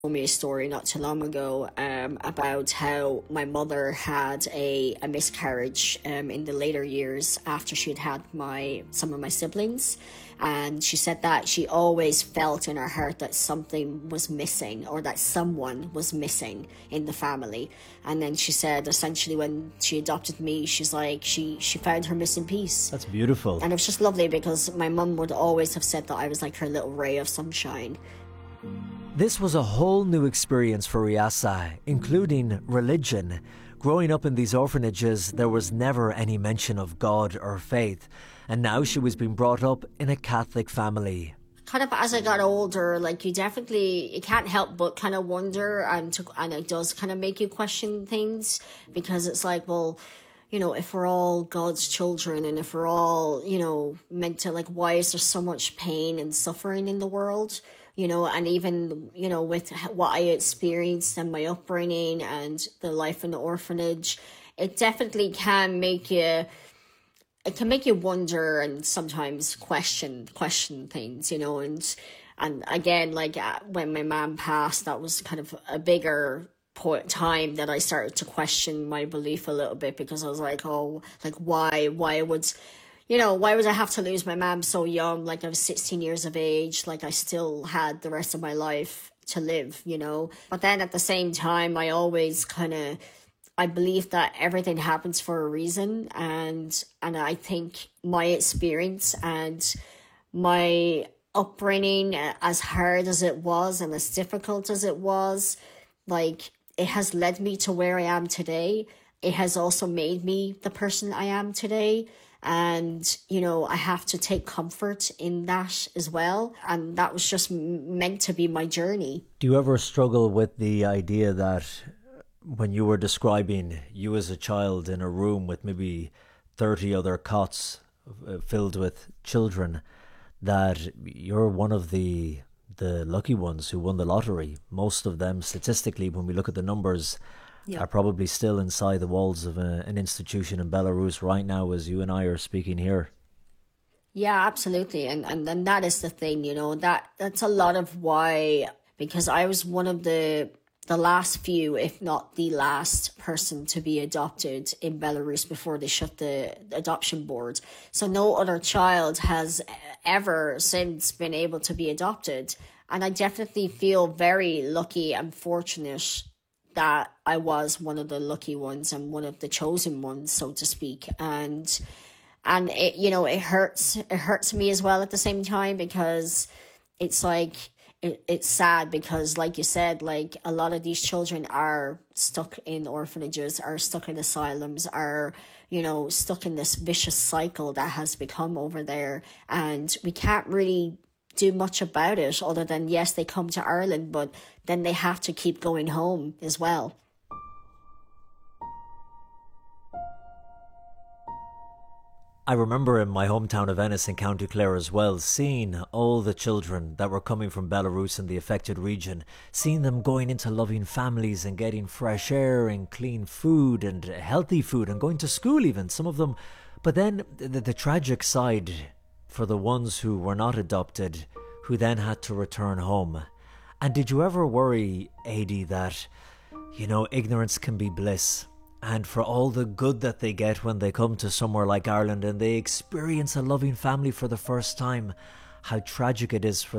told me a story not too long ago about how my mother had a miscarriage in the later years after she'd had some of my siblings. And she said that she always felt in her heart that something was missing, or that someone was missing in the family. And then she said essentially when she adopted me, she's like, she found her missing piece. That's beautiful. And it was just lovely because my mum would always have said that I was like her little ray of sunshine. This was a whole new experience for Riasa, including religion. Growing up in these orphanages, there was never any mention of God or faith, and now she was being brought up in a Catholic family. Kind of as I got older, like you can't help but kind of wonder, and it does kind of make you question things, because it's like, well, you know, if we're all God's children and if we're all, you know, meant to, like, why is there so much pain and suffering in the world? You know, and even, you know, with what I experienced and my upbringing and the life in the orphanage, it definitely can make you wonder and sometimes question things, you know, and again, like when my mom passed, that was kind of a bigger time that I started to question my belief a little bit, because I was like, oh, like why would I have to lose my mom so young? Like I was 16 years of age, like I still had the rest of my life to live, you know. But then at the same time, I always I believe that everything happens for a reason, and I think my experience and my upbringing, as hard as it was and as difficult as it was, like it has led me to where I am today. It has also made me the person I am today. And, you know, I have to take comfort in that as well. And that was just meant to be my journey. Do you ever struggle with the idea that when you were describing you as a child in a room with maybe 30 other cots filled with children, that you're one of the lucky ones who won the lottery? Most of them, statistically, when we look at the numbers, are probably still inside the walls of an institution in Belarus right now as you and I are speaking here. Yeah, absolutely. And that is the thing, you know, that's a lot of why, because I was one of the last few, if not the last person to be adopted in Belarus before they shut the adoption board. So no other child has ever since been able to be adopted. And I definitely feel very lucky and fortunate that I was one of the lucky ones and one of the chosen ones, so to speak. And it, you know, it hurts me as well at the same time, because it's like, it's sad because, like you said, like a lot of these children are stuck in orphanages, are stuck in asylums, are, you know, stuck in this vicious cycle that has become over there. And we can't really do much about it other than, yes, they come to Ireland, but then they have to keep going home as well. I remember in my hometown of Ennis in County Clare as well, seeing all the children that were coming from Belarus and the affected region, seeing them going into loving families and getting fresh air and clean food and healthy food and going to school even, some of them. But then the tragic side for the ones who were not adopted, who then had to return home. And did you ever worry, Adi, that, you know, ignorance can be bliss? And for all the good that they get when they come to somewhere like Ireland and they experience a loving family for the first time, how tragic it is for